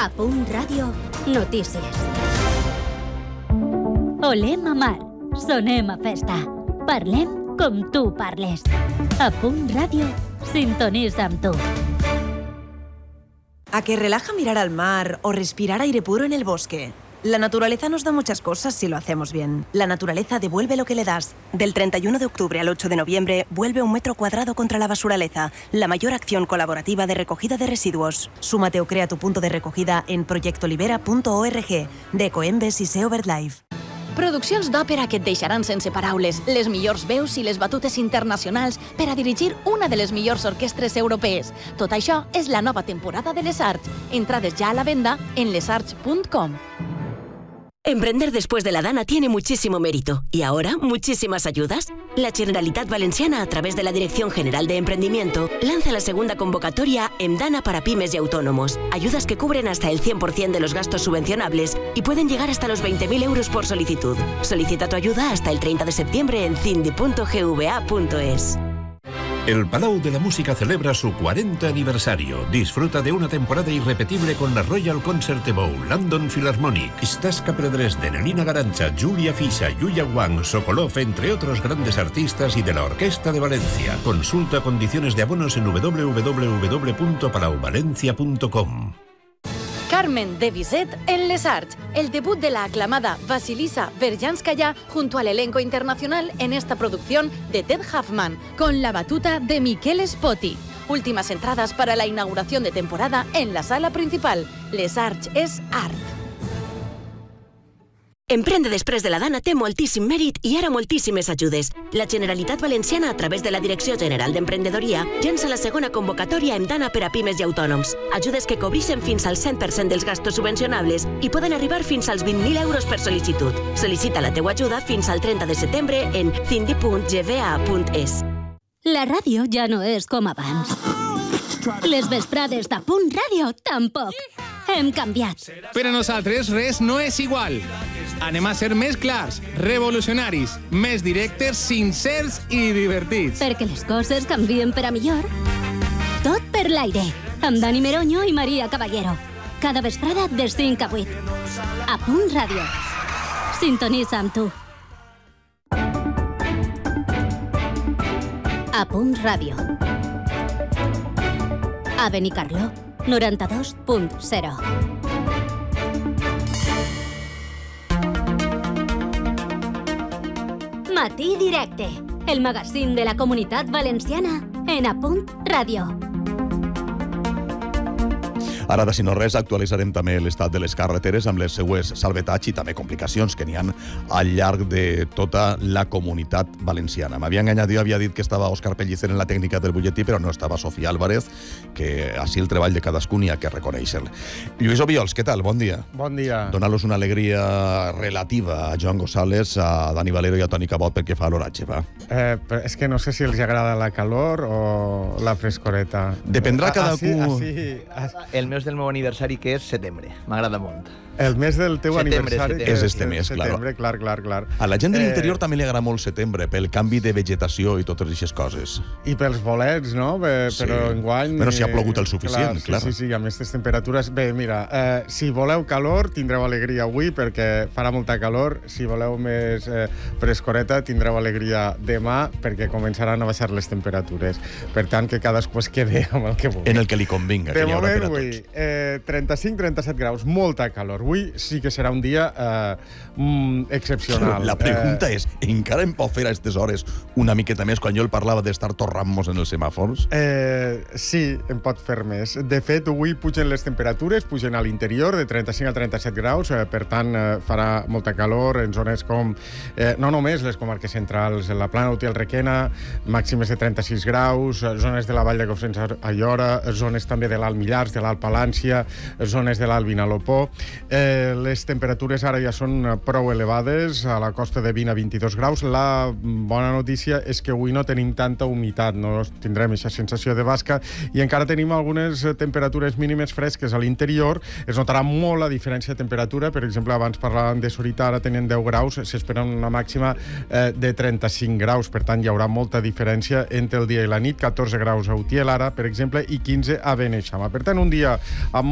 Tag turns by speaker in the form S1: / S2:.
S1: A Punt Ràdio, notícies. Olem a mar, sonem a festa. Parlem com tu parles. A Punt Ràdio, sintonitza amb tu.
S2: ¿A que relaja mirar al mar o respirar aire puro en el bosque? La naturaleza nos da muchas cosas si lo hacemos bien. La naturaleza devuelve lo que le das. Del 31 de octubre al 8 de noviembre, vuelve 1 metro cuadrado contra la basuraleza, la mayor acción colaborativa de recogida de residuos. Súmate o crea tu punto de recogida en proyectolibera.org, de Ecoembes i Seo BirdLife.
S3: Produccions d'òpera que et deixaran sense paraules, les millors veus i les batutes internacionals per a dirigir una de les millors orquestres europees. Tot això és la nova temporada de Les Arts. Entrades ja a la venda en lesarts.com.
S4: Emprender después de la Dana tiene muchísimo mérito. ¿Y ahora muchísimas ayudas? La Generalitat Valenciana, a través de la Dirección General de Emprendimiento, lanza la segunda convocatoria EMDANA para pymes y autónomos. Ayudas que cubren hasta el 100% de los gastos subvencionables y pueden llegar hasta los 20.000 euros por solicitud. Solicita tu ayuda hasta el 30 de septiembre en cindi.gva.es.
S5: El Palau de la Música celebra su 40 aniversario. Disfruta de una temporada irrepetible con la Royal Concert Bowl, London Philharmonic, Staska Predresden, Elina Garancha, Julia Fisha, Yuya Wang, Sokolov, entre otros grandes artistas, y de la Orquesta de Valencia. Consulta condiciones de abonos en www.palauvalencia.com.
S3: Carmen de Bizet en Les Arts, el debut de la aclamada Vasilisa Berjanskaya junto al elenco internacional en esta producción de Ted Huffman, con la batuta de Miquel Spoti. Últimas entradas para la inauguración de temporada en la sala principal. Les Arts és art.
S4: Emprendre després de la Dana té moltíssim mèrit i ara moltíssimes ajudes. La Generalitat Valenciana, a través de la Direcció General d'Emprenedoria, llença la segona convocatòria EMDANA per a pimes i autònoms. Ajudes que cobreixen fins al 100% dels gastos subvencionables i poden arribar fins als 20.000 euros per sol·licitud. Sol·licita la teua ajuda fins al 30 de setembre en cindi.gva.es.
S1: La ràdio ja no és com abans. Les vesprades de Punt Ràdio tampoc. Hem canviat.
S6: Per a nosaltres res no és igual. Anem a ser més clars, revolucionaris, més directes, sincers i divertits.
S1: Perquè les coses canvien per a millor. Tot per l'aire, amb Dani Meroño i Maria Caballero. Cada vesprada de 5 a 8. A Punt Ràdio. Sintonitza amb tu. A Punt Ràdio. A Benicarló, 92.0. Matí Directe, el magazín de la Comunitat Valenciana en A Punt Ràdio.
S7: Ara, de si no res, actualitzarem també l'estat de les carreteres amb les seues salvetats i també complicacions que n'hi ha al llarg de tota la Comunitat Valenciana. M'havia enganyat, jo havia dit que estava Òscar Pellicer en la tècnica del butlletí, però no estava Sofia Álvarez, que així el treball de cadascun hi ha que reconèixer-lo. Lluís Obiols, què tal? Bon dia.
S8: Bon dia.
S7: Dóna-los una alegria relativa a Joan González, a Dani Valero i a Toni Cabot perquè fa l'oratge, va.
S8: És que no sé si els agrada la calor o la frescoreta.
S7: Dependrà cadascú...
S9: El mes del meu aniversari, que és setembre. M'agrada molt.
S8: El mes del teu aniversari...
S7: És este mes,
S8: setembre, clar.
S7: A la gent de l'interior també li agrada molt setembre, pel canvi de vegetació i totes aquestes coses.
S8: I pels bolets, no? Però enguany...
S7: Però si ha plogut el suficient, clar.
S8: Sí, amb aquestes temperatures... Bé, mira, si voleu calor, tindreu alegria avui, perquè farà molta calor. Si voleu més frescoreta, tindreu alegria demà, perquè començaran a baixar les temperatures. Per tant, que cadascú es quede amb el que vulgui.
S7: En el que li convinga, que n'hi haurà per a tots.
S8: 35-37 graus, molta calor. Avui sí que serà un dia excepcional.
S7: La pregunta és, encara em pot fer a aquestes hores una miqueta més, quan jo el parlava d'estar torrant-nos en els semàfors?
S8: Sí, em pot fer més. De fet, avui pugen les temperatures, pugen a l'interior de 35 a 37 graus, per tant, farà molta calor en zones com, no només les comarques centrals, la Plana Alta i el Requena, màximes de 36 graus, zones de la Vall de Cofrents a Aiora, zones també de l'Alt Millars, de l'Alt Palància, zones de l'Alt Vinalopó. Les temperatures ara ja són prou elevades, a la costa de 20 a 22 graus. La bona notícia és que avui no tenim tanta humitat, no tindrem aquesta sensació de basca, i encara tenim algunes temperatures mínimes fresques a l'interior. Es notarà molt la diferència de temperatura. Per exemple, abans parlàvem de Sorita, ara tenen 10 graus, s'espera una màxima de 35 graus. Per tant, hi haurà molta diferència entre el dia i la nit. 14 graus a Utiel ara, per exemple, i 15 a Beneixama. Per tant, un dia amb